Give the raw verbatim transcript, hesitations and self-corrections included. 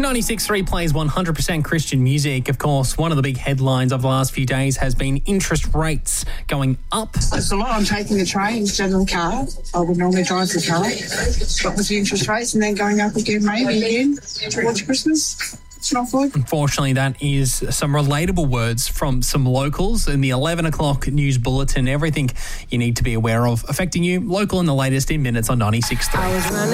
ninety-six point three plays one hundred percent Christian music. Of course, one of the big headlines of the last few days has been interest rates going up. It's a lot. I'm taking the train instead of the car. I would normally drive the car, but with the interest rates and then going up again maybe again towards Christmas, it's not good. Unfortunately, that is some relatable words from some locals in the eleven o'clock news bulletin. Everything you need to be aware of affecting you. Local in the latest in minutes on ninety-six point three.